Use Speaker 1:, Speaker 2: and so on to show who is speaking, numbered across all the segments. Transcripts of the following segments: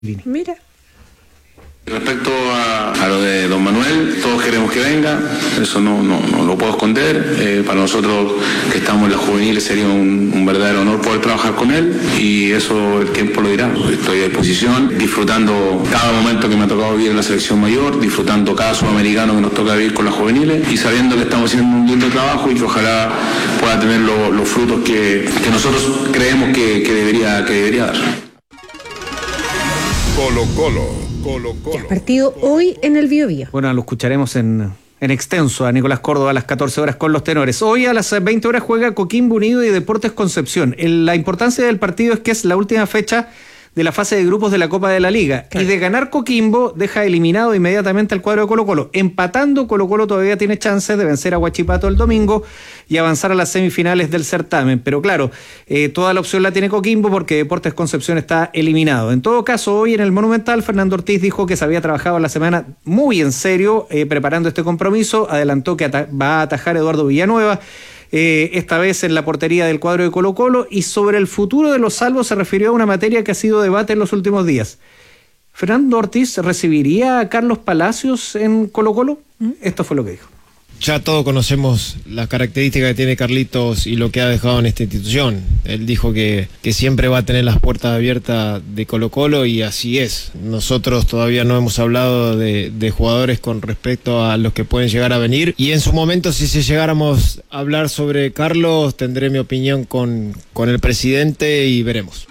Speaker 1: Mira.
Speaker 2: Respecto a lo de don Manuel, todos queremos que venga, eso no lo puedo esconder. Para nosotros que estamos en la juvenil sería un verdadero honor poder trabajar con él y eso el tiempo lo dirá. Estoy a disposición, disfrutando cada momento que me ha tocado vivir en la selección mayor, disfrutando cada sudamericano que nos toca vivir con las juveniles y sabiendo que estamos haciendo un lindo trabajo y que ojalá pueda tener los frutos que nosotros creemos que debería dar.
Speaker 3: Colo-Colo.
Speaker 1: Ya, partido hoy en el Biobío.
Speaker 4: Bueno, lo escucharemos en extenso a Nicolás Córdoba a las 14 horas con los tenores. Hoy a las 20 horas juega Coquimbo Unido y Deportes Concepción. La importancia del partido es que es la última fecha de la fase de grupos de la Copa de la Liga. Claro. Y de ganar Coquimbo deja eliminado inmediatamente al cuadro de Colo-Colo. Empatando, Colo-Colo todavía tiene chances de vencer a Huachipato el domingo y avanzar a las semifinales del certamen. Pero claro, toda la opción la tiene Coquimbo porque Deportes Concepción está eliminado. En todo caso, hoy en el Monumental, Fernando Ortiz dijo que se había trabajado la semana muy en serio preparando este compromiso. Adelantó que va a atajar Eduardo Villanueva. Esta vez en la portería del cuadro de Colo-Colo, y sobre el futuro de los salvos se refirió a una materia que ha sido debate en los últimos días. ¿Fernando Ortiz recibiría a Carlos Palacios en Colo-Colo? Esto fue lo que dijo.
Speaker 5: Ya todos conocemos las características que tiene Carlitos y lo que ha dejado en esta institución. Él dijo que siempre va a tener las puertas abiertas de Colo-Colo y así es. Nosotros todavía no hemos hablado de jugadores con respecto a los que pueden llegar a venir. Y en su momento, si llegáramos a hablar sobre Carlos, tendré mi opinión con el presidente y veremos.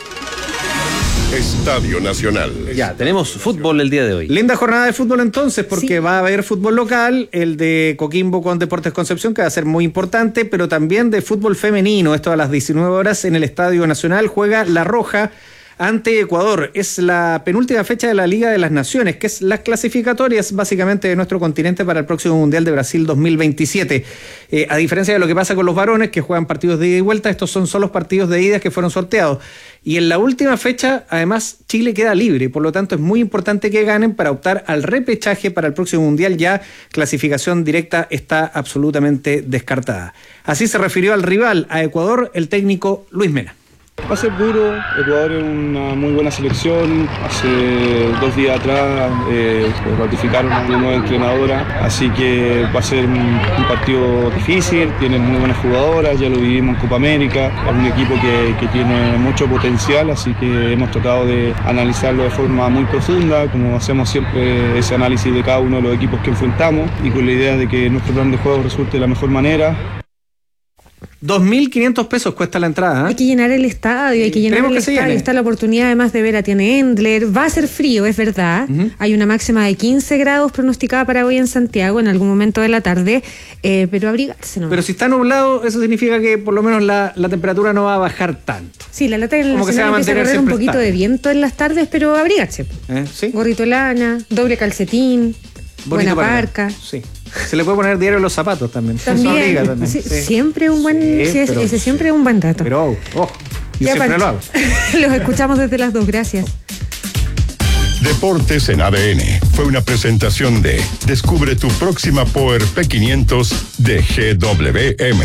Speaker 3: Estadio Nacional.
Speaker 6: Ya, tenemos fútbol el día de hoy.
Speaker 4: Linda jornada de fútbol entonces, porque sí, va a haber fútbol local, el de Coquimbo con Deportes Concepción, que va a ser muy importante, pero también de fútbol femenino. Esto a las 19 horas en el Estadio Nacional juega La Roja ante Ecuador. Es la penúltima fecha de la Liga de las Naciones, que es las clasificatorias básicamente de nuestro continente para el próximo Mundial de Brasil 2027. A diferencia de lo que pasa con los varones, que juegan partidos de ida y vuelta, estos son solo partidos de ida que fueron sorteados. Y en la última fecha, además, Chile queda libre, por lo tanto es muy importante que ganen para optar al repechaje para el próximo Mundial. Ya clasificación directa está absolutamente descartada. Así se refirió al rival, a Ecuador, el técnico Luis Mena.
Speaker 7: Va a ser duro. Ecuador es una muy buena selección. Hace 2 días atrás ratificaron a una nueva entrenadora, así que va a ser un partido difícil. Tienen muy buenas jugadoras, ya lo vivimos en Copa América. Es un equipo que tiene mucho potencial, así que hemos tratado de analizarlo de forma muy profunda, como hacemos siempre ese análisis de cada uno de los equipos que enfrentamos y con la idea de que nuestro plan de juego resulte de la mejor manera.
Speaker 4: 2.500 pesos cuesta la entrada.
Speaker 1: Hay que llenar el estadio, hay que llenar el estadio. Está la oportunidad además de ver a Tiene Endler. Va a ser frío, es verdad. Hay una máxima de 15 grados pronosticada para hoy en Santiago en algún momento de la tarde, pero abrigarse nomás.
Speaker 4: Pero si está nublado, eso significa que por lo menos la temperatura no va a bajar tanto.
Speaker 1: Sí, la lata del Nacional empieza a correr un poquito de viento en las tardes, pero abrigarse.
Speaker 4: ¿Sí?
Speaker 1: Gorrito de lana, doble calcetín, buena parca.
Speaker 4: Sí. Se le puede poner diario en los zapatos también.
Speaker 1: También. Sí. Siempre un buen, ese siempre es un buen dato.
Speaker 4: Pero yo siempre lo hago.
Speaker 1: Los escuchamos desde las 2, gracias.
Speaker 3: Deportes en ADN fue una presentación de Descubre tu próxima Power P500 de GWM.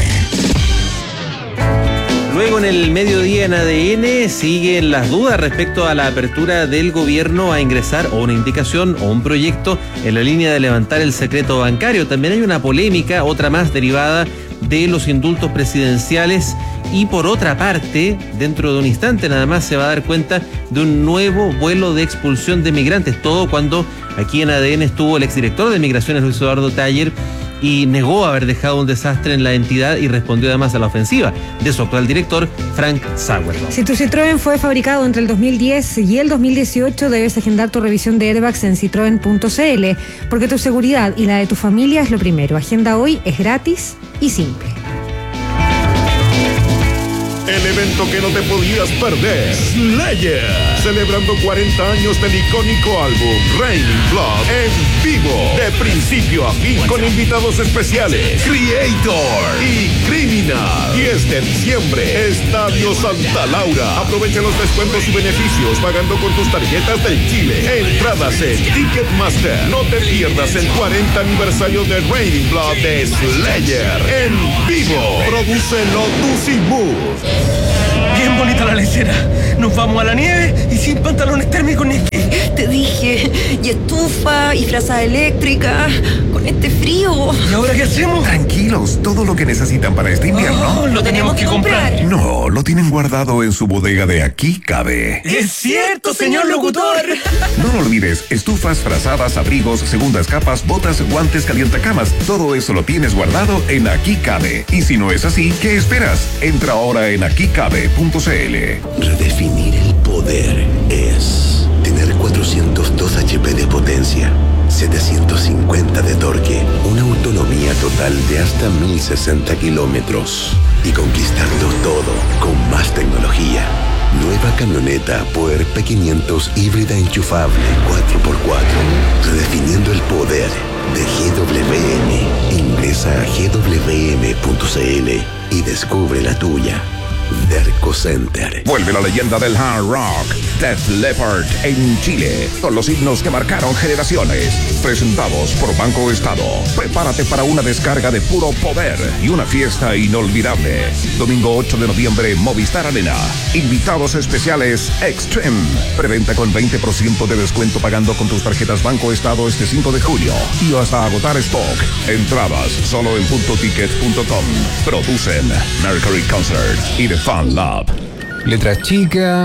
Speaker 6: Luego en el mediodía en ADN siguen las dudas respecto a la apertura del gobierno a ingresar o una indicación o un proyecto en la línea de levantar el secreto bancario. También hay una polémica, otra más derivada de los indultos presidenciales. Y por otra parte, dentro de un instante nada más se va a dar cuenta de un nuevo vuelo de expulsión de migrantes. Todo cuando aquí en ADN estuvo el exdirector de Migraciones, Luis Eduardo Taller, y negó haber dejado un desastre en la entidad y respondió además a la ofensiva de su actual director, Frank Sauerland.
Speaker 1: Si tu Citroën fue fabricado entre el 2010 y el 2018, debes agendar tu revisión de airbags en citroen.cl, porque tu seguridad y la de tu familia es lo primero. Agenda hoy, es gratis y simple.
Speaker 3: El evento que no te podías perder, Slayer, celebrando 40 años del icónico álbum Raining Blood en vivo, de principio a fin, con invitados especiales, Creator y Criminal. 10 de diciembre, Estadio Santa Laura. Aprovecha los descuentos y beneficios pagando con tus tarjetas del Chile. Entradas en Ticketmaster. No te pierdas el 40 aniversario de Raining Blood de Slayer en vivo. Produce Lotus y Mood.
Speaker 8: Bien bonita la lechera. nos vamos a la nieve y sin pantalones térmicos ni esquí.
Speaker 9: Te dije, y estufa, y frazada eléctrica, con este frío.
Speaker 8: ¿Y ahora qué hacemos?
Speaker 3: Tranquilos, todo lo que necesitan para este invierno.
Speaker 9: Lo tenemos que comprar.
Speaker 3: No, lo tienen guardado en su bodega de Aquí Cabe.
Speaker 8: ¡Es cierto, señor locutor!
Speaker 3: No lo olvides, estufas, frazadas, abrigos, segundas capas, botas, guantes, calientacamas, todo eso lo tienes guardado en Aquí Cabe. Y si no es así, ¿qué esperas? Entra ahora en aquicabe.cl.
Speaker 10: Redefinir el poder es tener 402 HP de potencia, 750 de torque, una autonomía total de hasta 1060 kilómetros y conquistarlo todo con más tecnología. Nueva camioneta Puer P500 híbrida enchufable 4x4. Redefiniendo el poder de GWM. Ingresa a gwm.cl y descubre la tuya. Derco Center.
Speaker 3: Vuelve la leyenda del hard rock, Def Leppard, en Chile, con los himnos que marcaron generaciones. Presentados por Banco Estado. Prepárate para una descarga de puro poder y una fiesta inolvidable. Domingo 8 de noviembre, Movistar Arena. Invitados especiales Extreme. Preventa con 20% de descuento pagando con tus tarjetas Banco Estado este 5 de julio y hasta agotar stock. Entradas solo en puntoticket.com. Producen Mercury Concert y The Fan Lab.
Speaker 11: Letra chica,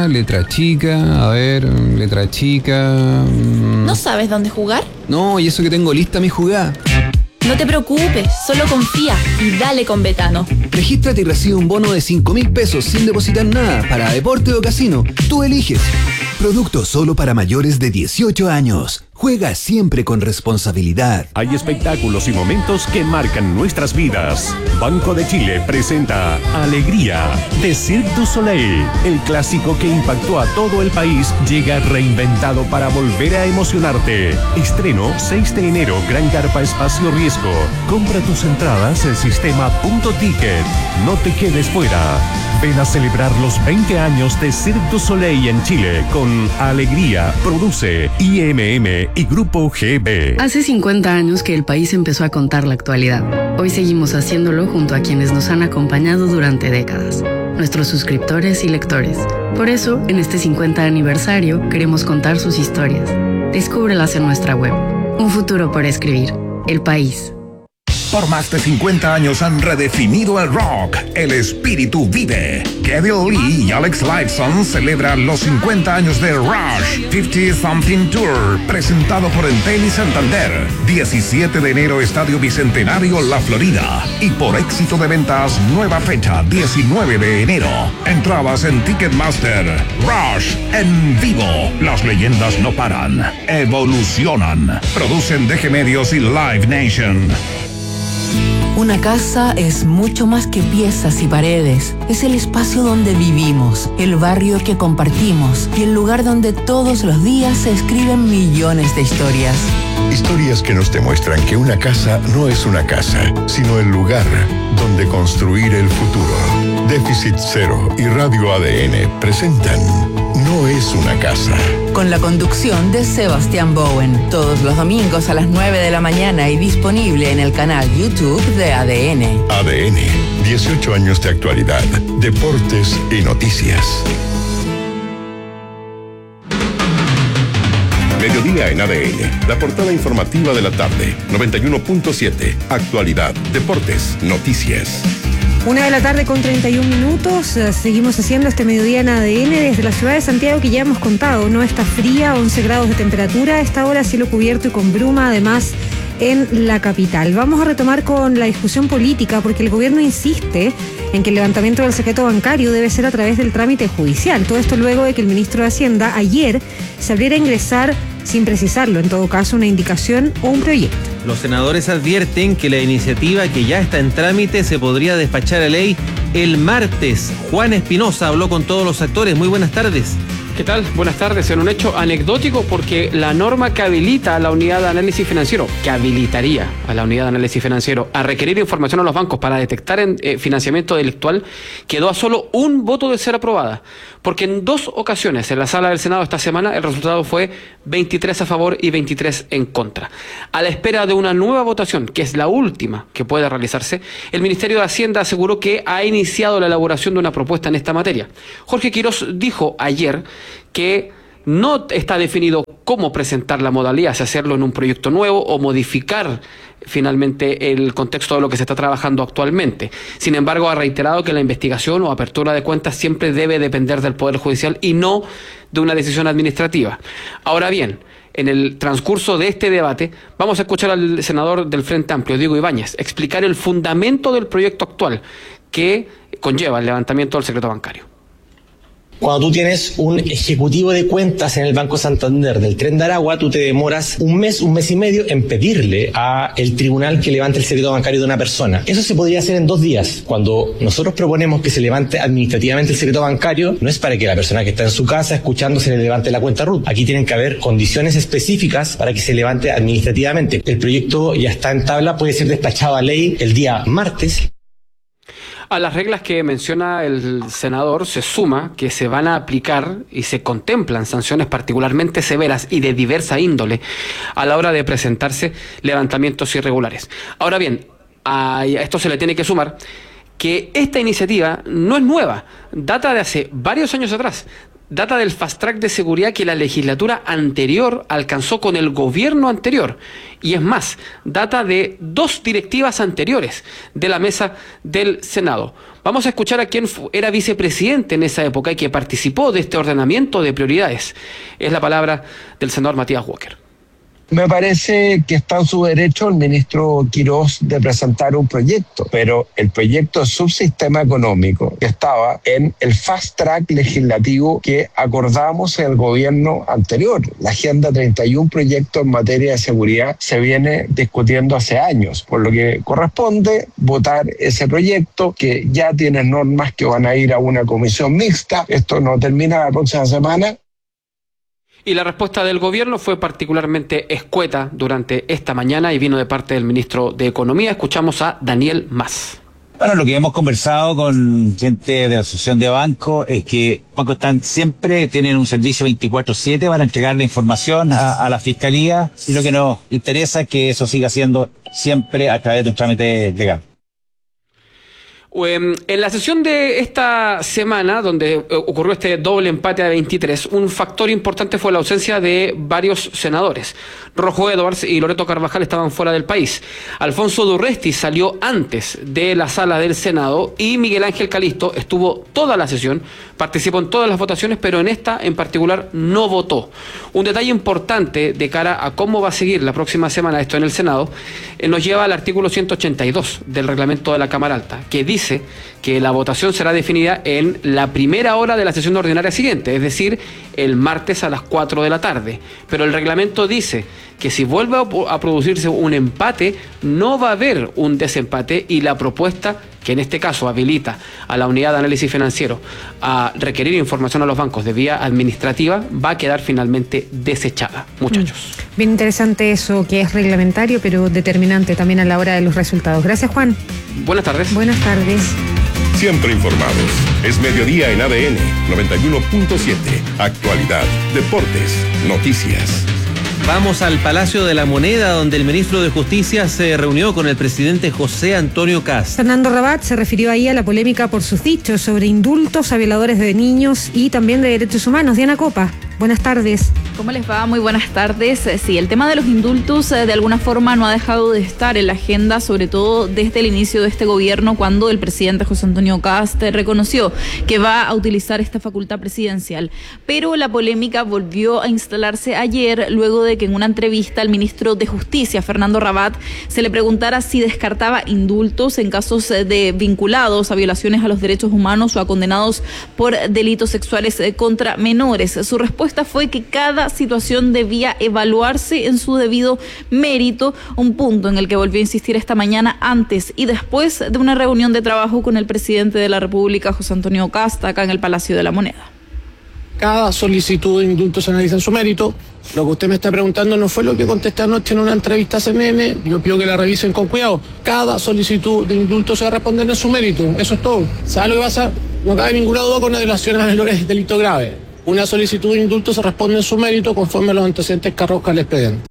Speaker 11: a ver, letra chica.
Speaker 9: ¿No sabes dónde jugar?
Speaker 11: No, y eso que tengo lista mi jugada.
Speaker 9: No te preocupes, solo confía y dale con Betano.
Speaker 11: Regístrate y recibe un bono de 5.000 pesos sin depositar nada para deporte o casino. Tú eliges.
Speaker 10: Producto solo para mayores de 18 años. Juega siempre con responsabilidad.
Speaker 3: Hay espectáculos y momentos que marcan nuestras vidas. Banco de Chile presenta Alegría de Cirque du Soleil. El clásico que impactó a todo el país llega reinventado para volver a emocionarte. Estreno 6 de enero, Gran Carpa Espacio Riesgo. Compra tus entradas en sistema Puntoticket. No te quedes fuera. Ven a celebrar los 20 años de Cirque du Soleil en Chile con Alegría. Produce IMM y Grupo GB.
Speaker 12: Hace 50 años que el país empezó a contar la actualidad. Hoy seguimos haciéndolo junto a quienes nos han acompañado durante décadas, nuestros suscriptores y lectores. Por eso, en este 50 aniversario, queremos contar sus historias. Descúbrelas en nuestra web. Un futuro por escribir. El país.
Speaker 3: Por más de 50 años han redefinido el rock. El espíritu vive. Kevin Lee y Alex Lifeson celebran los 50 años de Rush 50 Something Tour, presentado por Entel y Santander. 17 de enero, Estadio Bicentenario, La Florida. Y por éxito de ventas, nueva fecha, 19 de enero. Entradas en Ticketmaster. Rush en vivo. Las leyendas no paran. Evolucionan. Producen DG Medios y Live Nation.
Speaker 13: Una casa es mucho más que piezas y paredes. Es el espacio donde vivimos, el barrio que compartimos y el lugar donde todos los días se escriben millones de historias.
Speaker 3: Historias que nos demuestran que una casa no es una casa, sino el lugar donde construir el futuro. Déficit Cero y Radio ADN presentan No es una casa.
Speaker 13: Con la conducción de Sebastián Bowen. Todos los domingos a las 9 de la mañana y disponible en el canal YouTube de ADN.
Speaker 3: ADN, 18 años de actualidad, deportes y noticias. Mediodía en ADN, la portada informativa de la tarde, 91.7, actualidad, deportes, noticias.
Speaker 1: 1:31 seguimos haciendo este mediodía en ADN desde la ciudad de Santiago, que ya hemos contado, ¿no? Está fría, 11 grados de temperatura, a esta hora cielo cubierto y con bruma, además en la capital. Vamos a retomar con la discusión política, porque el gobierno insiste en que el levantamiento del secreto bancario debe ser a través del trámite judicial. Todo esto luego de que el ministro de Hacienda ayer se abriera a ingresar, sin precisarlo, en todo caso, una indicación o un proyecto.
Speaker 6: Los senadores advierten que la iniciativa, que ya está en trámite, se podría despachar a ley el martes. Juan Espinosa habló con todos los actores. Muy buenas tardes.
Speaker 14: ¿Qué tal? Buenas tardes. En un hecho anecdótico, porque la norma que habilita a la unidad de análisis financiero, que habilitaría a la unidad de análisis financiero a requerir información a los bancos para detectar financiamiento delictual, quedó a solo un voto de ser aprobada. porque en 2 ocasiones en la sala del Senado esta semana el resultado fue 23 a favor y 23 en contra. A la espera de una nueva votación, que es la última que puede realizarse, el Ministerio de Hacienda aseguró que ha iniciado la elaboración de una propuesta en esta materia. Jorge Quirós dijo ayer que no está definido cómo presentar la modalidad, si hacerlo en un proyecto nuevo o modificar finalmente el contexto de lo que se está trabajando actualmente. Sin embargo, ha reiterado que la investigación o apertura de cuentas siempre debe depender del Poder Judicial y no de una decisión administrativa. Ahora bien, en el transcurso de este debate, vamos a escuchar al senador del Frente Amplio, Diego Ibáñez, explicar el fundamento del proyecto actual que conlleva el levantamiento del secreto bancario.
Speaker 15: Cuando tú tienes un ejecutivo de cuentas en el Banco Santander del Tren de Aragua, tú te demoras un mes y medio en pedirle a el tribunal que levante el secreto bancario de una persona. Eso se podría hacer en 2 días. Cuando nosotros proponemos que se levante administrativamente el secreto bancario, no es para que la persona que está en su casa escuchando se le levante la cuenta RUT. Aquí tienen que haber condiciones específicas para que se levante administrativamente. El proyecto ya está en tabla, puede ser despachado a ley el día martes.
Speaker 14: A las reglas que menciona el senador se suma que se van a aplicar y se contemplan sanciones particularmente severas y de diversa índole a la hora de presentarse levantamientos irregulares. Ahora bien, a esto se le tiene que sumar que esta iniciativa no es nueva, data de hace varios años atrás. Data del fast track de seguridad que la legislatura anterior alcanzó con el gobierno anterior. Y es más, data de 2 directivas anteriores de la mesa del Senado. Vamos a escuchar a quien era vicepresidente en esa época y que participó de este ordenamiento de prioridades. Es la palabra del senador Matías Walker.
Speaker 16: Me parece que está en su derecho el ministro Quirós de presentar un proyecto, pero el proyecto de subsistema económico que estaba en el fast track legislativo que acordamos en el gobierno anterior. La Agenda 31 proyectos en materia de seguridad se viene discutiendo hace años, por lo que corresponde votar ese proyecto que ya tiene normas que van a ir a una comisión mixta. Esto no termina la próxima semana.
Speaker 14: Y la respuesta del gobierno fue particularmente escueta durante esta mañana y vino de parte del ministro de Economía. Escuchamos a Daniel Mas.
Speaker 17: Bueno, lo que hemos conversado con gente de la Asociación de Bancos es que bancos tienen un servicio 24/7 para entregar la información a la Fiscalía, y lo que nos interesa es que eso siga siendo siempre a través de un trámite legal.
Speaker 14: En la sesión de esta semana, donde ocurrió este doble empate a 23, un factor importante fue la ausencia de varios senadores. Rojo Edwards y Loreto Carvajal estaban fuera del país. Alfonso Durresti salió antes de la sala del Senado y Miguel Ángel Calisto estuvo toda la sesión, participó en todas las votaciones, pero en esta en particular no votó. Un detalle importante de cara a cómo va a seguir la próxima semana esto en el Senado nos lleva al artículo 182 del reglamento de la Cámara Alta, que dice que la votación será definida en la primera hora de la sesión ordinaria siguiente, es decir, el martes a las 4 de la tarde. Pero el reglamento dice que si vuelve a producirse un empate, no va a haber un desempate, y la propuesta, que en este caso habilita a la unidad de análisis financiero a requerir información a los bancos de vía administrativa, va a quedar finalmente desechada, muchachos.
Speaker 1: Bien interesante eso, que es reglamentario, pero determinante también a la hora de los resultados. Gracias, Juan.
Speaker 14: Buenas tardes.
Speaker 1: Buenas tardes.
Speaker 3: Siempre informados. Es mediodía en ADN 91.7. Actualidad, deportes, noticias.
Speaker 6: Vamos al Palacio de la Moneda, donde el ministro de Justicia se reunió con el presidente José Antonio Kast.
Speaker 1: Fernando Rabat se refirió ahí a la polémica por sus dichos sobre indultos a violadores de niños y también de derechos humanos. Diana Copa, buenas tardes.
Speaker 18: ¿Cómo les va? Muy buenas tardes. Sí, el tema de los indultos de alguna forma no ha dejado de estar en la agenda, sobre todo desde el inicio de este gobierno, cuando el presidente José Antonio Kast reconoció que va a utilizar esta facultad presidencial. Pero la polémica volvió a instalarse ayer, luego de que en una entrevista al ministro de Justicia, Fernando Rabat, se le preguntara si descartaba indultos en casos de vinculados a violaciones a los derechos humanos o a condenados por delitos sexuales contra menores. Su respuesta fue que cada situación debía evaluarse en su debido mérito, un punto en el que volvió a insistir esta mañana antes y después de una reunión de trabajo con el presidente de la República, José Antonio Kast, acá en el Palacio de la Moneda.
Speaker 19: Cada solicitud de indulto se analiza en su mérito. Lo que usted me está preguntando no fue lo que contesté anoche en una entrevista a CNN. Yo pido que la revisen con cuidado. Cada solicitud de indulto se va a responder en su mérito. Eso es todo. ¿Sabe lo que pasa? No cabe ninguna duda con una violación a menores delito grave. Una solicitud de indulto se responde en su mérito conforme a los antecedentes que arroja el expediente.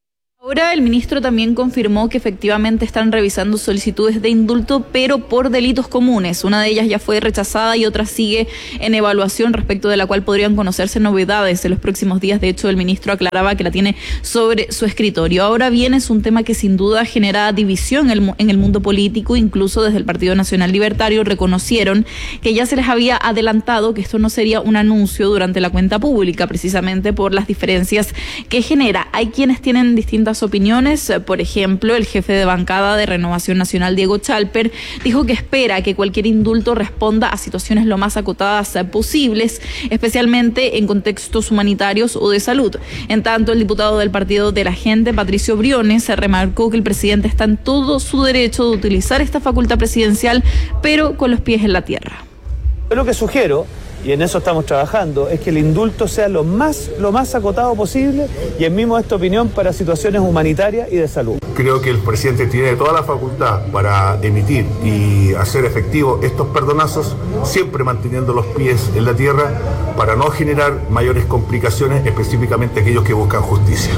Speaker 18: Ahora el ministro también confirmó que efectivamente están revisando solicitudes de indulto, pero por delitos comunes. Una de ellas ya fue rechazada y otra sigue en evaluación, respecto de la cual podrían conocerse novedades en los próximos días. De hecho, el ministro aclaraba que la tiene sobre su escritorio. Ahora bien, es un tema que sin duda genera división en el mundo político. Incluso desde el Partido Nacional Libertario reconocieron que ya se les había adelantado que esto no sería un anuncio durante la cuenta pública, precisamente por las diferencias que genera. Hay quienes tienen distintas opiniones. Por ejemplo, el jefe de bancada de Renovación Nacional, Diego Chalper, dijo que espera que cualquier indulto responda a situaciones lo más acotadas posibles, especialmente en contextos humanitarios o de salud. En tanto, el diputado del Partido de la Gente, Patricio Briones, remarcó que el presidente está en todo su derecho de utilizar esta facultad presidencial, pero con los pies en la tierra.
Speaker 20: Yo lo que sugiero, y en eso estamos trabajando, es que el indulto sea lo más acotado posible y en mismo esta opinión para situaciones humanitarias y de salud.
Speaker 21: Creo que el presidente tiene toda la facultad para emitir y hacer efectivo estos perdonazos, siempre manteniendo los pies en la tierra para no generar mayores complicaciones, específicamente aquellos que buscan justicia.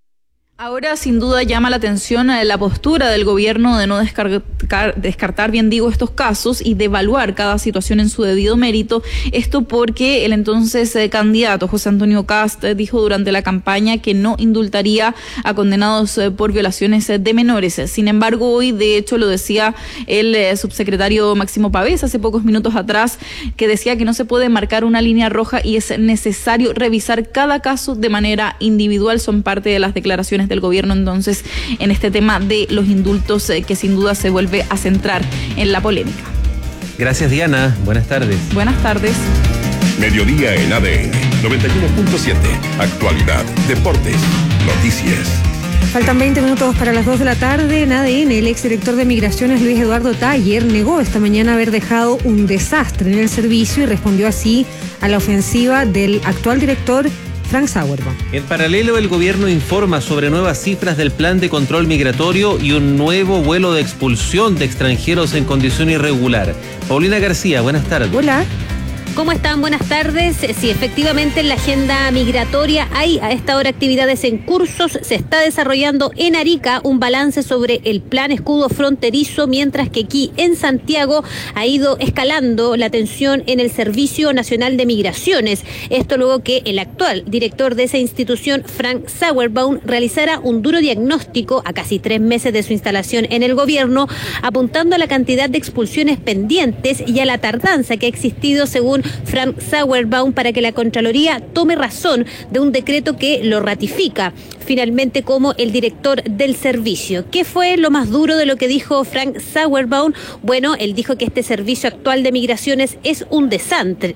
Speaker 18: Ahora, sin duda, llama la atención la postura del gobierno de no descartar, bien digo, estos casos y de evaluar cada situación en su debido mérito. Esto porque el entonces candidato José Antonio Kast dijo durante la campaña que no indultaría a condenados por violaciones de menores. Sin embargo, hoy, de hecho, lo decía el subsecretario Máximo Pavés hace pocos minutos atrás, que decía que no se puede marcar una línea roja y es necesario revisar cada caso de manera individual. Son parte de las declaraciones del gobierno entonces en este tema de los indultos, que sin duda se vuelve a centrar en la polémica.
Speaker 6: Gracias, Diana. Buenas tardes.
Speaker 18: Buenas tardes.
Speaker 3: Mediodía en ADN 91.7. Actualidad, deportes, noticias.
Speaker 1: Faltan 20 minutos para las 2 de la tarde. En ADN, el exdirector de Migraciones, Luis Eduardo Taller, negó esta mañana haber dejado un desastre en el servicio y respondió así a la ofensiva del actual director, Frank Sauerbaum.
Speaker 6: En paralelo, el gobierno informa sobre nuevas cifras del plan de control migratorio y un nuevo vuelo de expulsión de extranjeros en condición irregular. Paulina García, buenas tardes.
Speaker 1: Hola.
Speaker 22: ¿Cómo están? Buenas tardes. Sí, efectivamente en la agenda migratoria hay a esta hora actividades en cursos. Se está desarrollando en Arica un balance sobre el plan escudo fronterizo, mientras que aquí en Santiago ha ido escalando la tensión en el Servicio Nacional de Migraciones. Esto luego que el actual director de esa institución, Frank Sauerbaum, realizara un duro diagnóstico a casi 3 meses de su instalación en el gobierno, apuntando a la cantidad de expulsiones pendientes y a la tardanza que ha existido, según Frank Sauerbaum, para que la Contraloría tome razón de un decreto que lo ratifica finalmente como el director del servicio. ¿Qué fue lo más duro de lo que dijo Frank Sauerbaum? Bueno, él dijo que este servicio actual de migraciones es un desastre,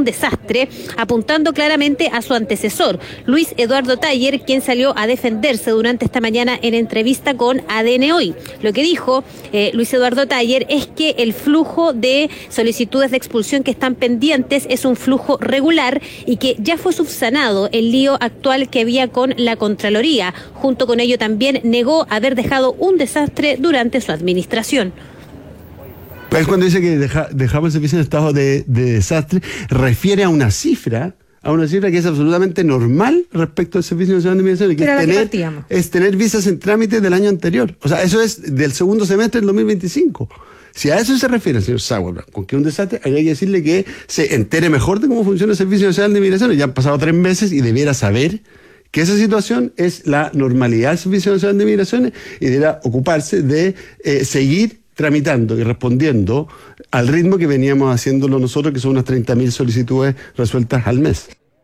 Speaker 22: apuntando claramente a su antecesor, Luis Eduardo Taller, quien salió a defenderse durante esta mañana en entrevista con ADN Hoy. Lo que dijo Luis Eduardo Taller es que el flujo de solicitudes de expulsión que están pendientes es un flujo regular y que ya fue subsanado el lío actual que había con la Contraloría. Junto con ello también negó haber dejado un desastre durante su administración.
Speaker 23: Él cuando dice que dejamos el servicio en estado de desastre, refiere a una cifra que es absolutamente normal respecto al Servicio Nacional de Migraciones, que es tener visas en trámite del año anterior. O sea, eso es del segundo semestre del 2025. Si a eso se refiere el señor Sauerbaum, con que un desastre, hay que decirle que se entere mejor de cómo funciona el Servicio Nacional de Migraciones. Ya han pasado 3 meses y debiera saber que esa situación es la normalidad del Servicio Nacional de Migraciones y deberá ocuparse de seguir tramitando y respondiendo al ritmo que veníamos haciéndolo nosotros, que son unas 30.000 solicitudes resueltas al mes.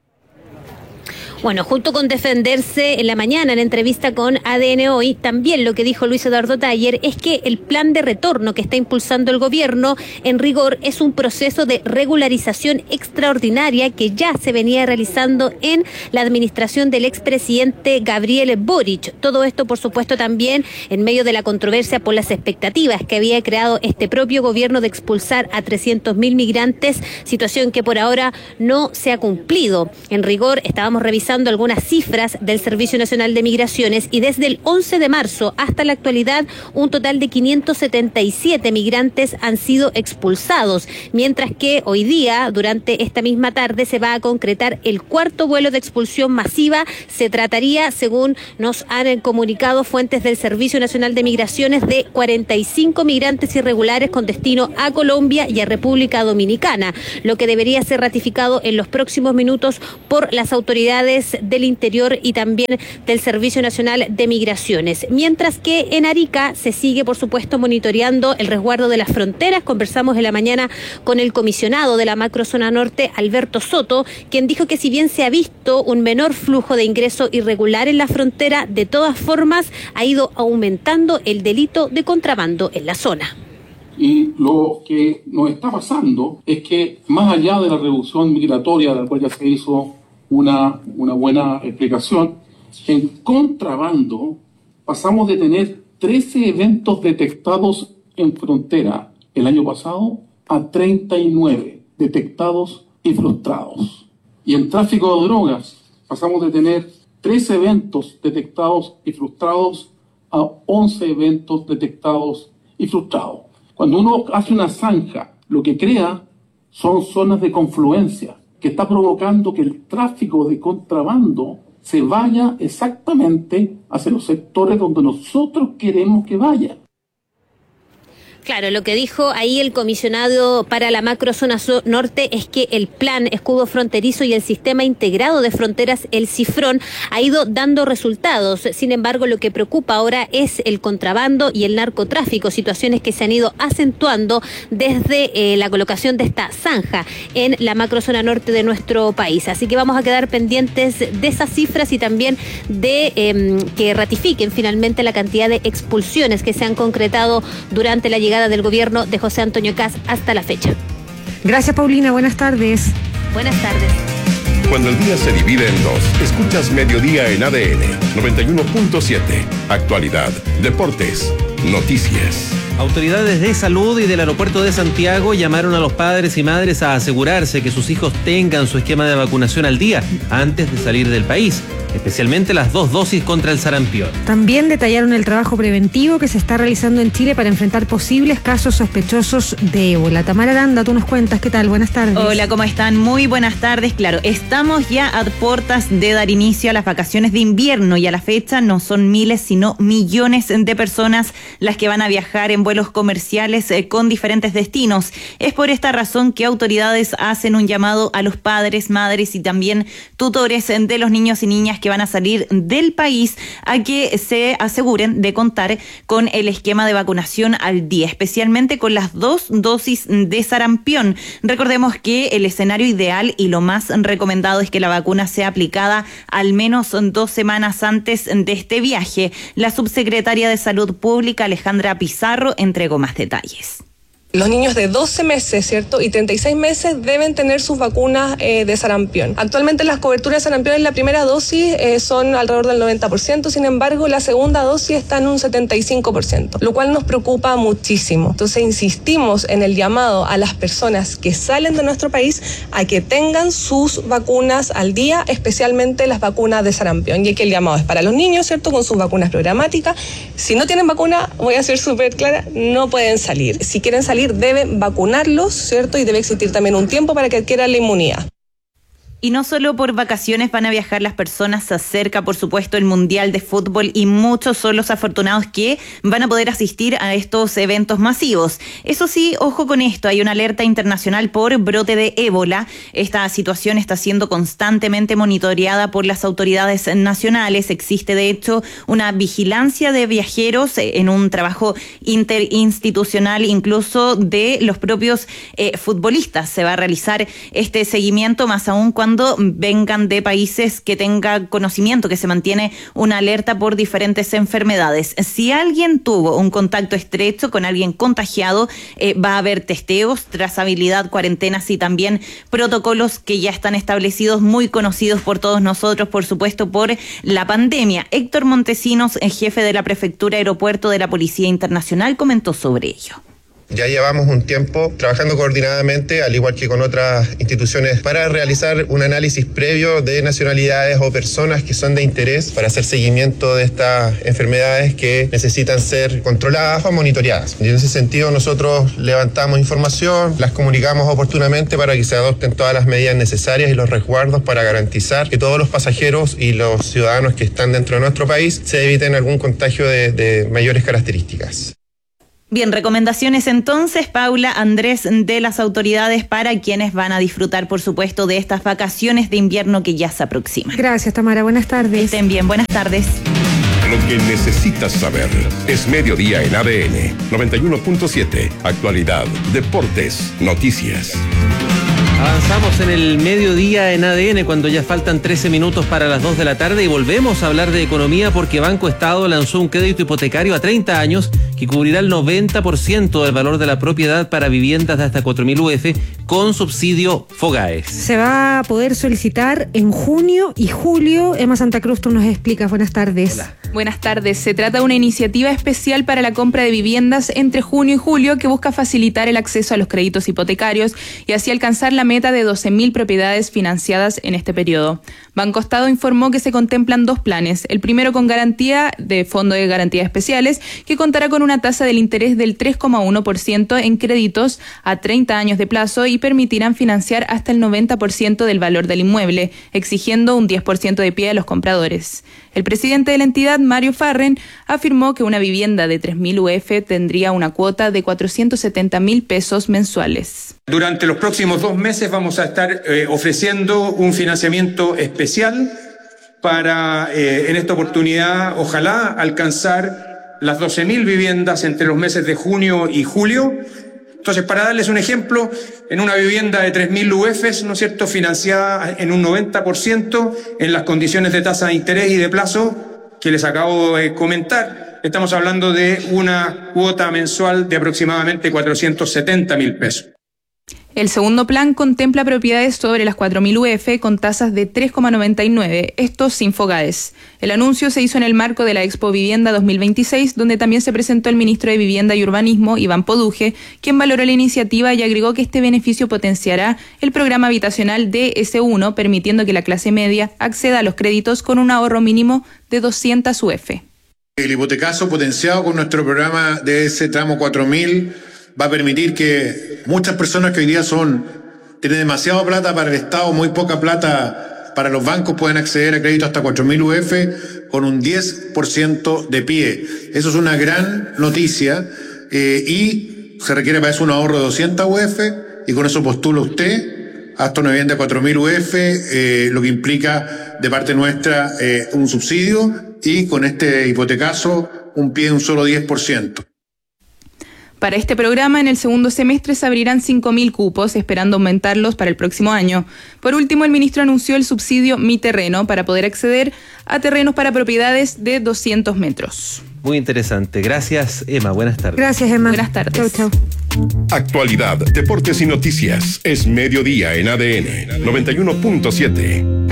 Speaker 22: Bueno, junto con defenderse en la mañana en entrevista con ADN Hoy, también lo que dijo Luis Eduardo Taller es que el plan de retorno que está impulsando el gobierno, en rigor, es un proceso de regularización extraordinaria que ya se venía realizando en la administración del expresidente Gabriel Boric. Todo esto, por supuesto, también en medio de la controversia por las expectativas que había creado este propio gobierno de expulsar a 300.000 migrantes, situación que por ahora no se ha cumplido. En rigor, estábamos revisando revisando algunas cifras del Servicio Nacional de Migraciones y desde el 11 de marzo hasta la actualidad un total de 577 migrantes han sido expulsados, mientras que hoy día, durante esta misma tarde, se va a concretar el cuarto vuelo de expulsión masiva. Se trataría, según nos han comunicado fuentes del Servicio Nacional de Migraciones, de 45 migrantes irregulares con destino a Colombia y a República Dominicana, lo que debería ser ratificado en los próximos minutos por las autoridades del Interior y también del Servicio Nacional de Migraciones. Mientras que en Arica se sigue, por supuesto, monitoreando el resguardo de las fronteras. Conversamos en la mañana con el comisionado de la macrozona norte, Alberto Soto, quien dijo que si bien se ha visto un menor flujo de ingreso irregular en la frontera, de todas formas ha ido aumentando el delito de contrabando en la zona.
Speaker 2: Y lo que nos está pasando es que, más allá de la reducción migratoria, de la cual ya se hizo una buena explicación, en contrabando pasamos de tener 13 eventos detectados en frontera el año pasado a 39 detectados y frustrados. Y en tráfico de drogas pasamos de tener 13 eventos detectados y frustrados a 11 eventos detectados y frustrados. Cuando uno hace una zanja, lo que crea son zonas de confluencia, que está provocando que el tráfico de contrabando se vaya exactamente hacia los sectores donde nosotros queremos que vaya.
Speaker 22: Claro, lo que dijo ahí el comisionado para la macrozona norte es que el plan escudo fronterizo y el sistema integrado de fronteras, el CIFRON, ha ido dando resultados. Sin embargo, lo que preocupa ahora es el contrabando y el narcotráfico, situaciones que se han ido acentuando desde la colocación de esta zanja en la macrozona norte de nuestro país. Así que vamos a quedar pendientes de esas cifras y también de que ratifiquen finalmente la cantidad de expulsiones que se han concretado durante la llegada del gobierno de José Antonio Kast hasta la fecha.
Speaker 1: Gracias, Paulina. Buenas tardes.
Speaker 22: Buenas tardes.
Speaker 3: Cuando el día se divide en dos, escuchas Mediodía en ADN 91.7. Actualidad, deportes, noticias.
Speaker 6: Autoridades de salud y del aeropuerto de Santiago llamaron a los padres y madres a asegurarse que sus hijos tengan su esquema de vacunación al día antes de salir del país, especialmente las 2 dosis contra el sarampión.
Speaker 1: También detallaron el trabajo preventivo que se está realizando en Chile para enfrentar posibles casos sospechosos de ébola. Tamara Aranda, tú nos cuentas, ¿qué tal? Buenas tardes.
Speaker 5: Hola, ¿cómo están? Muy buenas tardes. Claro, estamos ya a puertas de dar inicio a las vacaciones de invierno y a la fecha no son miles, sino millones de personas las que van a viajar en vuelos comerciales con diferentes destinos. Es por esta razón que autoridades hacen un llamado a los padres, madres y también tutores de los niños y niñas que van a salir del país a que se aseguren de contar con el esquema de vacunación al día, especialmente con las 2 dosis de sarampión. Recordemos que el escenario ideal y lo más recomendado es que la vacuna sea aplicada al menos 2 semanas antes de este viaje. La subsecretaria de Salud Pública, Alejandra Pizarro, entregó más detalles.
Speaker 7: Los niños de 12 meses, ¿cierto? Y 36 meses deben tener sus vacunas de sarampión. Actualmente las coberturas de sarampión en la primera dosis son alrededor del 90%, sin embargo la segunda dosis está en un 75%, lo cual nos preocupa muchísimo. Entonces insistimos en el llamado a las personas que salen de nuestro país a que tengan sus vacunas al día, especialmente las vacunas de sarampión. Y aquí el llamado es para los niños, ¿cierto? Con sus vacunas programáticas. Si no tienen vacuna, voy a ser súper clara, no pueden salir. Si quieren salir, deben vacunarlos, ¿cierto? Y debe existir también un tiempo para que adquieran la inmunidad.
Speaker 5: Y no solo por vacaciones van a viajar las personas, se acerca por supuesto el Mundial de Fútbol y muchos son los afortunados que van a poder asistir a estos eventos masivos. Eso sí, ojo con esto, hay una alerta internacional por brote de ébola. Esta situación está siendo constantemente monitoreada por las autoridades nacionales. Existe de hecho una vigilancia de viajeros en un trabajo interinstitucional incluso de los propios futbolistas. Se va a realizar este seguimiento más aún cuando vengan de países que tengan conocimiento, que se mantiene una alerta por diferentes enfermedades. Si alguien tuvo un contacto estrecho con alguien contagiado, va a haber testeos, trazabilidad, cuarentenas y también protocolos que ya están establecidos, muy conocidos por todos nosotros, por supuesto, por la pandemia. Héctor Montesinos, jefe de la Prefectura Aeropuerto de la Policía Internacional, comentó sobre ello.
Speaker 4: Ya llevamos un tiempo trabajando coordinadamente, al igual que con otras instituciones, para realizar un análisis previo de nacionalidades o personas que son de interés para hacer seguimiento de estas enfermedades que necesitan ser controladas o monitoreadas. Y en ese sentido nosotros levantamos información, las comunicamos oportunamente para que se adopten todas las medidas necesarias y los resguardos para garantizar que todos los pasajeros y los ciudadanos que están dentro de nuestro país se eviten algún contagio de mayores características.
Speaker 5: Bien, recomendaciones entonces, Paula, Andrés, de las autoridades para quienes van a disfrutar, por supuesto, de estas vacaciones de invierno que ya se aproximan.
Speaker 1: Gracias, Tamara. Buenas tardes.
Speaker 5: Estén bien, buenas tardes.
Speaker 3: Lo que necesitas saber es Mediodía en ADN 91.7. Actualidad, deportes, noticias.
Speaker 6: Avanzamos en el mediodía en ADN cuando ya faltan 13 minutos para las 2 de la tarde y volvemos a hablar de economía porque Banco Estado lanzó un crédito hipotecario a 30 años que cubrirá el 90% del valor de la propiedad para viviendas de hasta 4.000 UF con subsidio FOGAES.
Speaker 1: Se va a poder solicitar en junio y julio. Emma Santa Cruz, tú nos explicas. Buenas tardes.
Speaker 8: Hola. Buenas tardes. Se trata de una iniciativa especial para la compra de viviendas entre junio y julio que busca facilitar el acceso a los créditos hipotecarios y así alcanzar la meta de 12.000 propiedades financiadas en este periodo. Banco Estado informó que se contemplan 2 planes. El primero con garantía de Fondo de Garantías Especiales, que contará con una tasa del interés del 3,1% en créditos a 30 años de plazo y permitirán financiar hasta el 90% del valor del inmueble, exigiendo un 10% de pie a los compradores. El presidente de la entidad, Mario Farren, afirmó que una vivienda de 3.000 UF tendría una cuota de 470.000 pesos mensuales.
Speaker 9: Durante los próximos 2 meses vamos a estar ofreciendo un financiamiento especial para, en esta oportunidad, ojalá alcanzar las 12.000 viviendas entre los meses de junio y julio. Entonces, para darles un ejemplo, en una vivienda de 3.000 UFs, ¿no es cierto?, financiada en un 90% en las condiciones de tasa de interés y de plazo que les acabo de comentar, estamos hablando de una cuota mensual de aproximadamente 470.000 pesos.
Speaker 8: El segundo plan contempla propiedades sobre las 4.000 UF con tasas de 3,99, esto sin FOGAES. El anuncio se hizo en el marco de la Expo Vivienda 2026, donde también se presentó el ministro de Vivienda y Urbanismo, Iván Poduje, quien valoró la iniciativa y agregó que este beneficio potenciará el programa habitacional DS1, permitiendo que la clase media acceda a los créditos con un ahorro mínimo de 200 UF.
Speaker 24: El hipotecazo potenciado con nuestro programa de ese tramo 4.000 va a permitir que muchas personas que hoy día tienen demasiada plata para el Estado, muy poca plata para los bancos, pueden acceder a crédito hasta 4.000 UF con un 10% de pie. Eso es una gran noticia y se requiere para eso un ahorro de 200 UF y con eso postula usted hasta una vivienda de 4.000 UF, lo que implica de parte nuestra un subsidio y con este hipotecazo un pie de un solo 10%.
Speaker 8: Para este programa, en el segundo semestre se abrirán 5.000 cupos, esperando aumentarlos para el próximo año. Por último, el ministro anunció el subsidio Mi Terreno para poder acceder a terrenos para propiedades de 200 metros.
Speaker 6: Muy interesante. Gracias, Emma. Buenas tardes.
Speaker 1: Gracias, Emma.
Speaker 8: Buenas tardes.
Speaker 1: Chau, chau.
Speaker 3: Actualidad, deportes y noticias. Es Mediodía en ADN 91.7.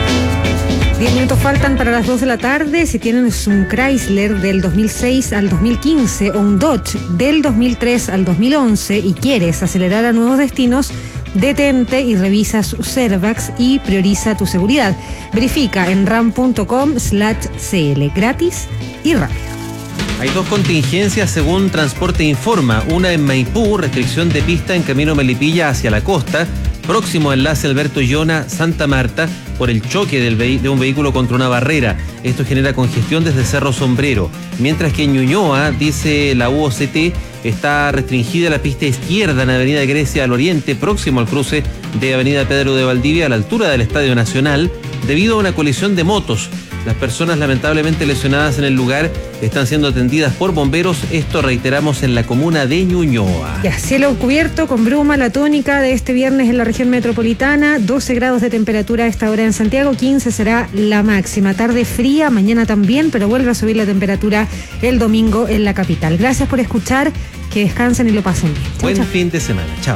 Speaker 1: 10 minutos faltan para las 2 de la tarde. Si tienes un Chrysler del 2006 al 2015 o un Dodge del 2003 al 2011 y quieres acelerar a nuevos destinos, detente y revisa sus Airbags y prioriza tu seguridad. Verifica en ram.com/cl. Gratis y rápido.
Speaker 6: Hay 2 contingencias según Transporte Informa. Una en Maipú, restricción de pista en camino Melipilla hacia la costa. Próximo enlace Alberto Llona, Santa Marta, por el choque de un vehículo contra una barrera. Esto genera congestión desde Cerro Sombrero. Mientras que en Ñuñoa, dice la UOCT, está restringida la pista izquierda en Avenida Grecia al oriente, próximo al cruce de Avenida Pedro de Valdivia a la altura del Estadio Nacional, debido a una colisión de motos. Las personas lamentablemente lesionadas en el lugar están siendo atendidas por bomberos. Esto, reiteramos, en la comuna de Ñuñoa.
Speaker 1: Ya, cielo cubierto con bruma, la tónica de este viernes en la región metropolitana. 12 grados de temperatura a esta hora en Santiago, 15 será la máxima. Tarde fría, mañana también, pero vuelve a subir la temperatura el domingo en la capital. Gracias por escuchar, que descansen y lo pasen bien.
Speaker 6: Buen fin de semana. Chao.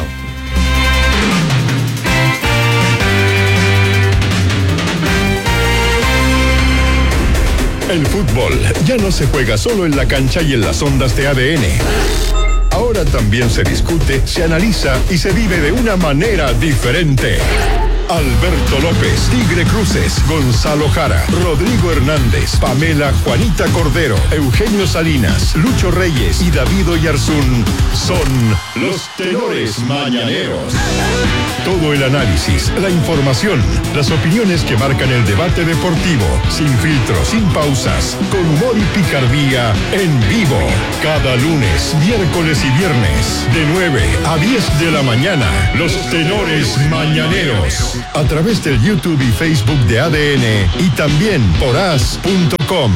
Speaker 3: El fútbol ya no se juega solo en la cancha y en las ondas de ADN. ahora también se discute, se analiza y se vive de una manera diferente. Alberto López, Tigre Cruces, Gonzalo Jara, Rodrigo Hernández, Pamela Juanita Cordero, Eugenio Salinas, Lucho Reyes y David Oyarzún son los tenores mañaneros. Todo el análisis, la información, las opiniones que marcan el debate deportivo, sin filtros, sin pausas, con humor y picardía, en vivo. Cada lunes, miércoles y viernes, de 9 a 10 de la mañana, los tenores mañaneros. A través del YouTube y Facebook de ADN y también por as.com.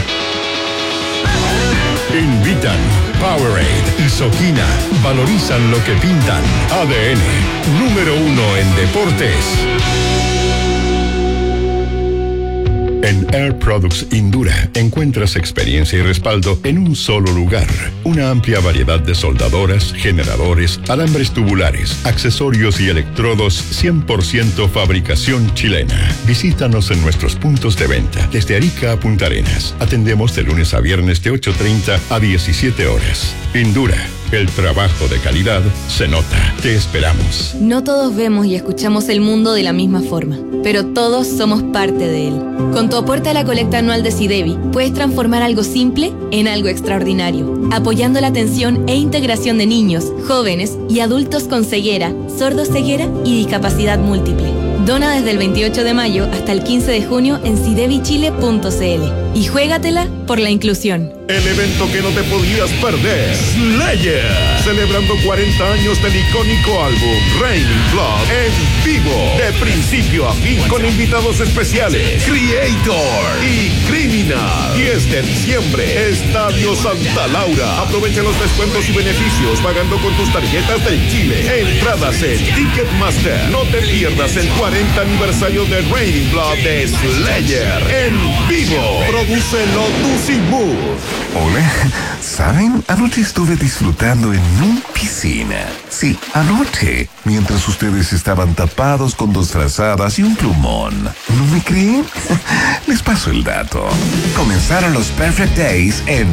Speaker 3: Invitan Powerade y Soquina. Valorizan lo que pintan. ADN, número 1 en deportes. En Air Products Indura encuentras experiencia y respaldo en un solo lugar. Una amplia variedad de soldadoras, generadores, alambres tubulares, accesorios y electrodos 100% fabricación chilena. Visítanos en nuestros puntos de venta desde Arica a Punta Arenas. Atendemos de lunes a viernes de 8:30 a 17 horas. Indura. El trabajo de calidad se nota. Te esperamos.
Speaker 10: No todos vemos y escuchamos el mundo de la misma forma, pero todos somos parte de él. Con tu aporte a la colecta anual de Sidevi, puedes transformar algo simple en algo extraordinario, apoyando la atención e integración de niños, jóvenes y adultos con ceguera, sordoceguera y discapacidad múltiple. Dona desde el 28 de mayo hasta el 15 de junio en sidevichile.cl y juégatela por la inclusión.
Speaker 3: El evento que no te podías perder, Slayer, celebrando 40 años del icónico álbum Raining Blood en vivo, de principio a fin, con invitados especiales, Creator y Criminal. 10 de diciembre, Estadio Santa Laura. Aprovecha los descuentos y beneficios pagando con tus tarjetas del Chile. Entradas en Ticketmaster. No te pierdas el 40 aniversario de Raining Blood de Slayer en vivo. Produce Lotus y Mood.
Speaker 11: Hola, ¿saben? Anoche estuve disfrutando en una piscina. Sí, anoche, mientras ustedes estaban tapados con 2 frazadas y un plumón. ¿No me creen? Les paso el dato. Comenzaron los Perfect Days en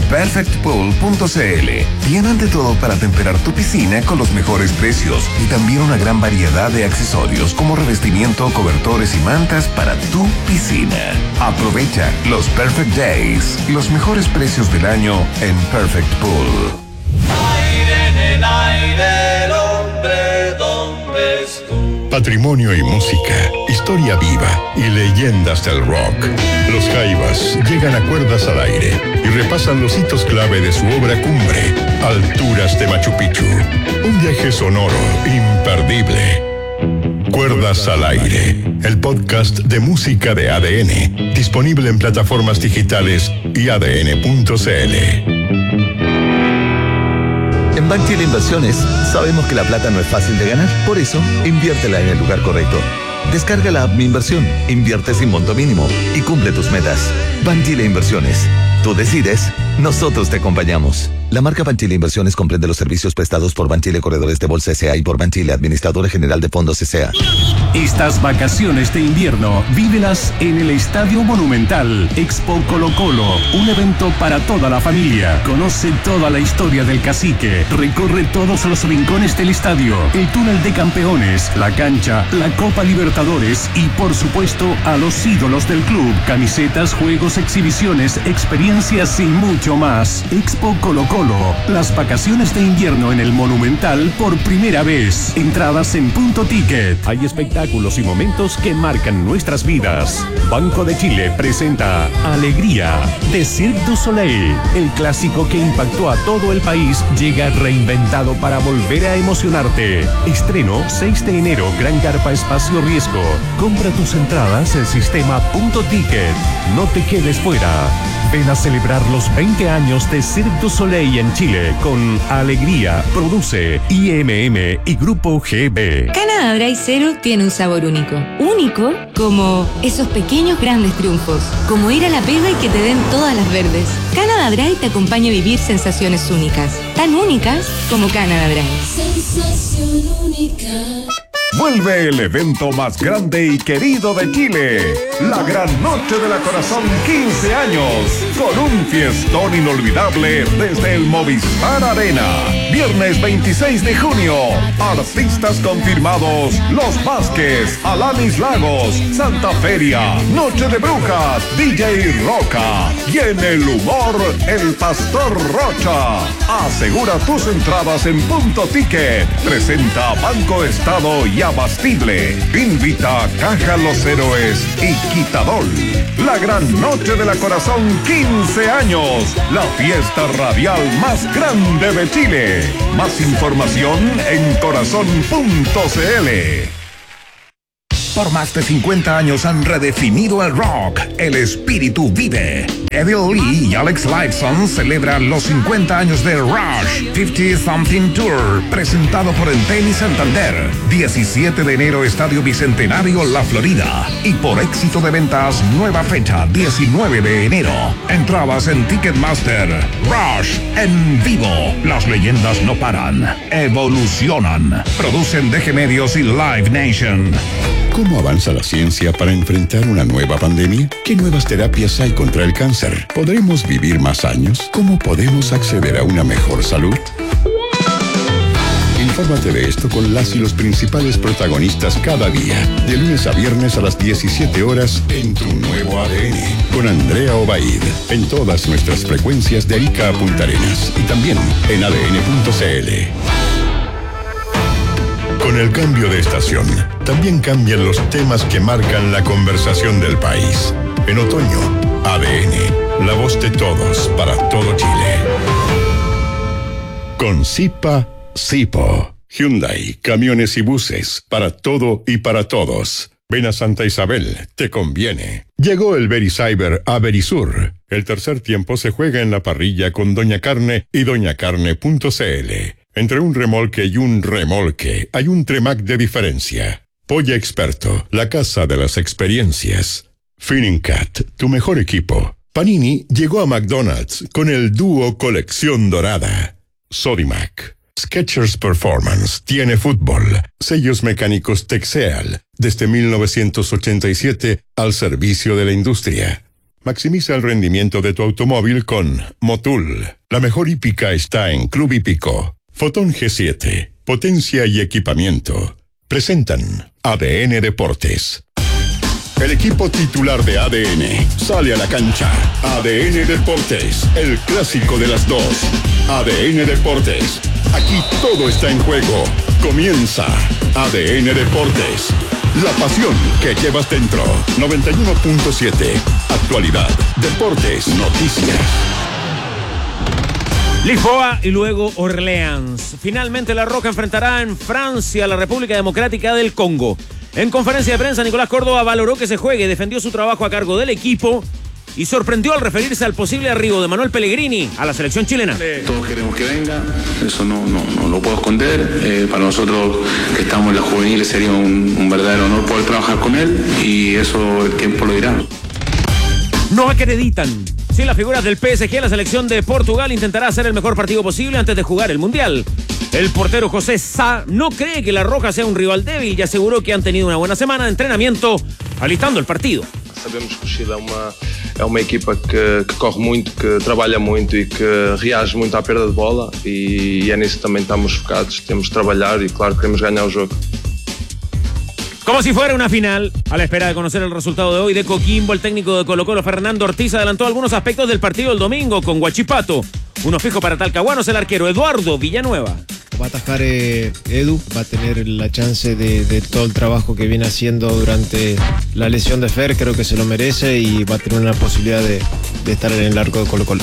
Speaker 11: perfectpool.cl. Tienen de todo para temperar tu piscina con los mejores precios y también una gran variedad de accesorios como revestimiento, cobertores y mantas para tu piscina. Aprovecha los Perfect Days, los mejores precios del año en Perfect Pool.
Speaker 12: Aire en el aire, el hombre, ¿dónde estuvo?
Speaker 3: Patrimonio y música, historia viva y leyendas del rock. Los Jaivas llegan a Cuerdas al Aire y repasan los hitos clave de su obra cumbre, Alturas de Machu Picchu. Un viaje sonoro imperdible. Cuerdas al Aire, el podcast de música de ADN, disponible en plataformas digitales y adn.cl.
Speaker 13: En Banchile Inversiones sabemos que la plata no es fácil de ganar, por eso inviértela en el lugar correcto. Descarga la app Mi Inversión, invierte sin monto mínimo y cumple tus metas. Banchile Inversiones. Tú decides, nosotros te acompañamos. La marca Banchile Inversiones comprende los servicios prestados por Banchile Corredores de Bolsa S.A. y por Banchile Administradora General de Fondos S.A.
Speaker 25: Estas vacaciones de invierno, vívelas en el Estadio Monumental. Expo Colo Colo, un evento para toda la familia. Conoce toda la historia del cacique. Recorre todos los rincones del estadio, el túnel de campeones, la cancha, la Copa Libertadores y, por supuesto, a los ídolos del club. Camisetas, juegos, exhibiciones, experiencias y mucho más. Expo Colo Colo, las vacaciones de invierno en el Monumental por primera vez. Entradas en Punto Ticket. Hay espectáculos y momentos que marcan nuestras vidas. Banco de Chile presenta Alegría de Cirque du Soleil. El clásico que impactó a todo el país llega reinventado para volver a emocionarte. Estreno 6 de enero, Gran Carpa Espacio Riesgo. Compra tus entradas en sistema Punto Ticket. No te quedes fuera. Ven a celebrar los 20 años de Cirque du Soleil en Chile con Alegría, produce IMM y Grupo GB.
Speaker 26: Canada Dry Zero tiene un sabor único. Único como esos pequeños grandes triunfos. Como ir a la pega y que te den todas las verdes. Canada Dry te acompaña a vivir sensaciones únicas. Tan únicas como Canada Dry.
Speaker 3: Sensación única. Vuelve el evento más grande y querido de Chile, la Gran Noche de la Corazón 15 años, con un fiestón inolvidable desde el Movistar Arena. Viernes 26 de junio. Artistas confirmados: Los Vázquez, Alanis Lagos, Santa Feria, Noche de Brujas, DJ Roca. Y en el humor, el Pastor Rocha. Asegura tus entradas en Punto Ticket. Presenta Banco Estado y Abastible. Invita Caja Los Héroes y Quitadol. La gran noche de la Corazón, 15 años. La fiesta radial más grande de Chile. Más información en corazón.cl.
Speaker 14: Por más de 50 años han redefinido el rock. El espíritu vive. Eddie Lee y Alex Lifeson celebran los 50 años de Rush 50 Something Tour, presentado por Entel y Santander. 17 de enero, Estadio Bicentenario, La Florida. Y por éxito de ventas, nueva fecha, 19 de enero. Entradas en Ticketmaster. Rush en vivo. Las leyendas no paran, evolucionan. Producen DG Medios y Live Nation.
Speaker 15: ¿Cómo avanza la ciencia para enfrentar una nueva pandemia? ¿Qué nuevas terapias hay contra el cáncer? ¿Podremos vivir más años? ¿Cómo podemos acceder a una mejor salud? Infórmate de esto con las y los principales protagonistas cada día, de lunes a viernes a las 17 horas en Tu Nuevo ADN, con Andrea Obaid, en todas nuestras frecuencias de Arica a Punta Arenas y también en adn.cl. Con el cambio de estación, también cambian los temas que marcan la conversación del país. En otoño, ADN, la voz de todos para todo Chile. Con Zipa, Zipo, Hyundai, camiones y buses, para todo y para todos. Ven a Santa Isabel, te conviene. Llegó el Vericyber a Verisur. El tercer tiempo se juega en la parrilla con Doña Carne y doñacarne.cl. Entre un remolque y un remolque hay un Tremac de diferencia. Polla Experto, la casa de las experiencias. Finincat, tu mejor equipo. Panini llegó a McDonald's con el dúo Colección Dorada. Sodimac. Skechers Performance tiene fútbol. Sellos mecánicos Texeal, desde 1987 al servicio de la industria. Maximiza el rendimiento de tu automóvil con Motul. La mejor hípica está en Club Hípico. Fotón G7, potencia y equipamiento. Presentan ADN Deportes. El equipo titular de ADN sale a la cancha. ADN Deportes, el clásico de las dos. ADN Deportes, aquí todo está en juego. Comienza ADN Deportes. La pasión que llevas dentro. 91.7. Actualidad, deportes, noticias.
Speaker 16: Lisboa y luego Orleans. Finalmente La Roca enfrentará en Francia a la República Democrática del Congo. En conferencia de prensa, Nicolás Córdoba valoró que se juegue, defendió su trabajo a cargo del equipo y sorprendió al referirse al posible arribo de Manuel Pellegrini a la selección chilena.
Speaker 17: Todos queremos que venga, eso no lo puedo esconder. Para nosotros que estamos en la juvenil sería un verdadero honor poder trabajar con él y eso el tiempo lo dirá.
Speaker 16: No acreditan. Sí, las figuras del PSG, la selección de Portugal intentará hacer el mejor partido posible antes de jugar el Mundial. El portero José Sá no cree que La Roja sea un rival débil y aseguró que han tenido una buena semana de entrenamiento alistando el partido.
Speaker 19: Sabemos que o Chile é uma equipa que corre muito, que trabalha muito e que reage muito à perda de bola e é nisso que também estamos focados, temos de trabalhar e claro queremos ganhar o jogo.
Speaker 16: Como si fuera una final, a la espera de conocer el resultado de hoy de Coquimbo, el técnico de Colo-Colo, Fernando Ortiz, adelantó algunos aspectos del partido del domingo con Huachipato. Uno fijo para Talcahuano es el arquero Eduardo Villanueva.
Speaker 20: Va a atajar Edu, va a tener la chance de todo el trabajo que viene haciendo durante la lesión de Fer, creo que se lo merece y va a tener una posibilidad de estar en el arco de Colo-Colo.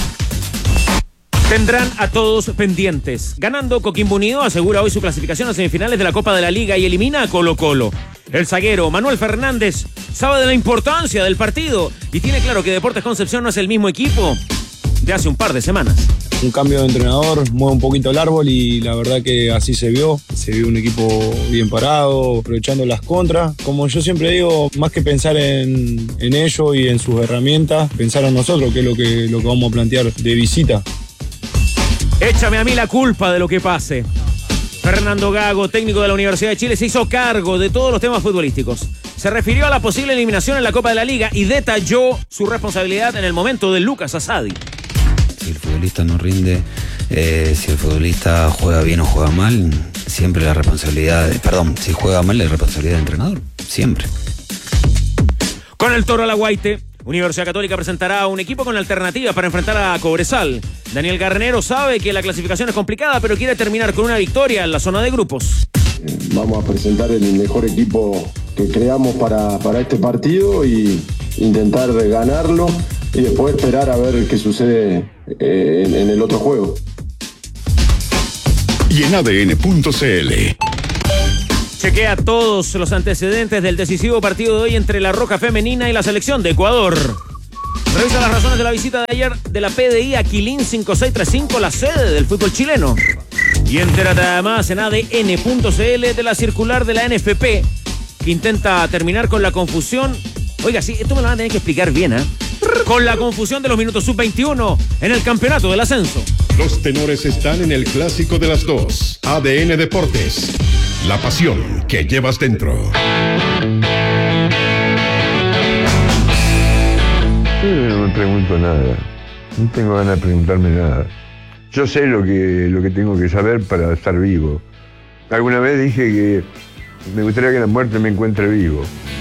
Speaker 16: Tendrán a todos pendientes. Ganando, Coquimbo Unido asegura hoy su clasificación a semifinales de la Copa de la Liga y elimina a Colo-Colo. El zaguero Manuel Fernández sabe de la importancia del partido y tiene claro que Deportes Concepción no es el mismo equipo de hace un par de semanas.
Speaker 27: Un cambio de entrenador, mueve un poquito el árbol y la verdad que así se vio un equipo bien parado, aprovechando las contras. Como yo siempre digo, más que pensar en ellos y en sus herramientas, pensar en nosotros, que es lo que vamos a plantear de visita.
Speaker 16: Échame a mí la culpa de lo que pase. Fernando Gago, técnico de la Universidad de Chile, se hizo cargo de todos los temas futbolísticos. Se refirió a la posible eliminación en la Copa de la Liga y detalló su responsabilidad en el momento de Lucas Asadi.
Speaker 28: Si el futbolista no rinde
Speaker 2: Si el futbolista juega bien o juega mal, siempre la responsabilidad, si juega mal, la responsabilidad del entrenador, siempre.
Speaker 16: Con el Toro Alaguaite, Universidad Católica presentará un equipo con alternativas para enfrentar a Cobresal. Daniel Garnero sabe que la clasificación es complicada, pero quiere terminar con una victoria en la zona de grupos.
Speaker 4: Vamos a presentar el mejor equipo que creamos para este partido y intentar ganarlo y después esperar a ver qué sucede en el otro juego.
Speaker 3: Y en ADN.cl
Speaker 16: chequea todos los antecedentes del decisivo partido de hoy entre la Roja Femenina y la selección de Ecuador. Revisa las razones de la visita de ayer de la PDI a Quilín 5635, la sede del fútbol chileno. Y entérate además en ADN.cl de la circular de la NFP, que intenta terminar con la confusión. Oiga, sí, esto me lo van a tener que explicar bien, ¿eh? Con la confusión de los minutos sub-21 en el campeonato del ascenso.
Speaker 3: Los tenores están en el clásico de las dos. ADN Deportes. La pasión que llevas dentro.
Speaker 7: Yo no me pregunto nada. No tengo ganas de preguntarme nada. Yo sé lo que tengo que saber para estar vivo. Alguna vez dije que me gustaría que la muerte me encuentre vivo.